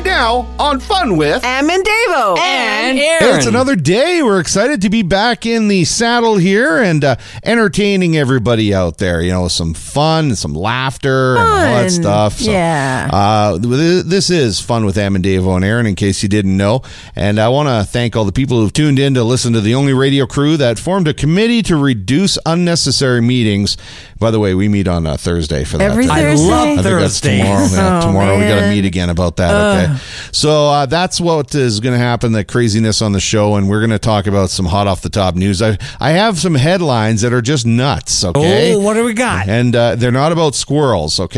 right now on Fun with Em and Davo. And Aaron. It's another day. We're excited to be back in the saddle here and entertaining everybody out there. You know, some fun and some laughter and all that stuff. So, yeah. This is Fun with Em and Davo and Aaron, in case you didn't know. And I want to thank all the people who've tuned in to listen to the only radio crew that formed a committee to reduce unnecessary meetings. By the way, we meet on Thursday for that. Every Thursday? I love I think that's Thursdays. tomorrow. Yeah, Oh, tomorrow we got to man. meet again about that. Okay, so that's what is going to happen. The craziness on the show, and we're going to talk about some hot off the top news. I have some headlines that are just nuts. Okay, Oh, what do we got? and they're not about squirrels. Okay,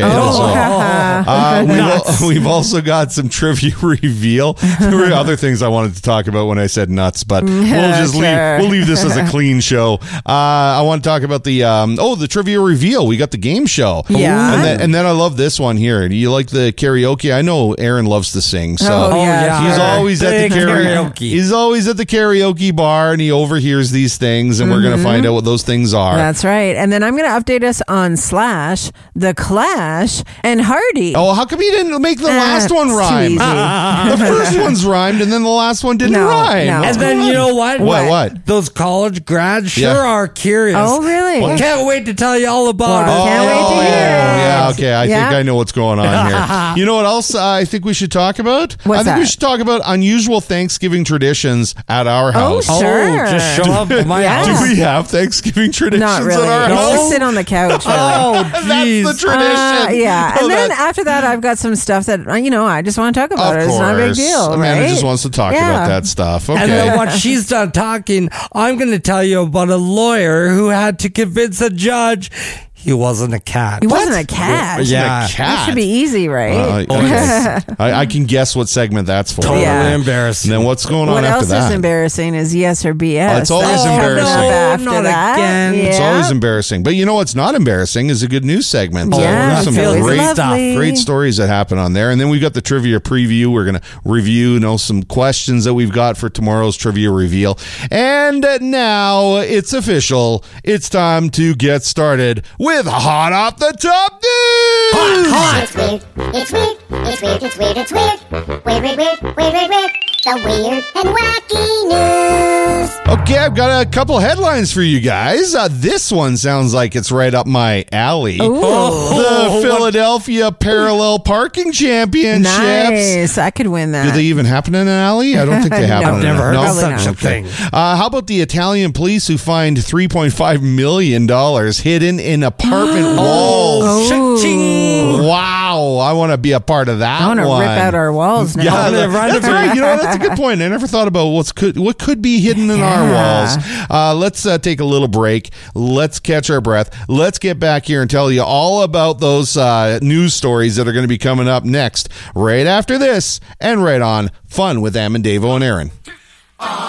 Nuts. we've also got some trivia reveal. There were other things I wanted to talk about when I said nuts, but we'll leave this as a clean show. I want to talk about the trivia reveal. We got the game show. Yeah. And then I love this one here. Do you like the karaoke? I know Aaron loves to sing, so Oh, yeah. he's always at the Big karaoke. He's always at the karaoke bar, and he overhears these things, and we're going to find out what those things are. That's right. And then I'm going to update us on Slash, The Clash, and Hardy. Oh, how come you didn't make the last one it's too rhyme? easy. The first one's rhymed, and then the last one didn't No, rhyme. no. Oh, And then come you on. know what? What? Those college grads sure Yeah. are curious. Oh, really? Well, can't wait to tell you all about Well, it. can't wait to hear it. Yeah, okay. I Yeah. think I know what's going on here. You know what else I think we should talk about? What's I think we that? should talk about unusual Thanksgiving traditions at our house. Oh, sure. just show up at my Yeah. house. Do we have Thanksgiving traditions Not really. at our It's house? just sit on the couch. Really. Oh, That's jeez. the tradition. Yeah. Oh, And then that- after that, I've got some stuff that, I just want to talk about. of It's course. not a big deal. Amanda right? just wants to talk Yeah. about that stuff. Okay. And then once she's done talking, I'm going to tell you about a lawyer who had to convince a judge he wasn't a cat. He wasn't a cat. Wasn't a Yeah. cat. That should be easy, right? I can guess what segment that's for. Totally Yeah. embarrassing. And then what's going on What after else that? is embarrassing is yes or BS. Oh, it's always That's coming embarrassing. up No, after not that. again. Yeah. It's always embarrassing. But you know what's not embarrassing is a good news segment. Yeah, There's it's some always great lovely. great stories that happen on there. And then we've got the trivia preview. We're going to review, some questions that we've got for tomorrow's trivia reveal. And now it's official. It's time to get started with Hot Off the Top News. It's weird. It's weird. It's weird. It's weird. It's weird. Weird, weird, weird, weird, weird, weird. The weird and wacky news. Okay, I've got a couple headlines for you guys. This one sounds like it's right up my alley. The Philadelphia Parallel Parking Championships. Nice. I could win that. Do they even happen in an alley? I don't think they happen. I've in never heard no? of such a Okay. thing. How about the Italian police who find $3.5 million hidden in apartment walls? Oh. Cha-ching. Wow, I want to be a part of that I want to one. rip out our walls now. Yeah, they're right that's up right. That's a good point. I never thought about what could be hidden in our walls. Let's take a little break. Let's catch our breath. Let's get back here and tell you all about those news stories that are going to be coming up next, right after this, and right on Fun with Em and Davo and Aaron.